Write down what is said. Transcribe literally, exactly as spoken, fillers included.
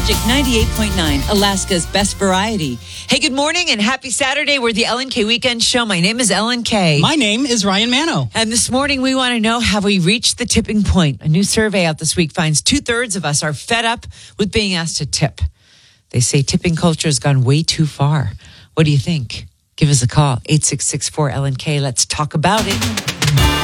Magic ninety-eight point nine, Alaska's best variety. Hey, good morning and happy Saturday. We're the Ellen K Weekend Show. My name is Ellen K. My name is Ryan Mano. And this morning we want to know, have we reached the tipping point? A new survey out this week finds two-thirds of us are fed up with being asked to tip. They say tipping culture has gone way too far. What do you think? Give us a call, eight six six four Ellen K. Let's talk about it.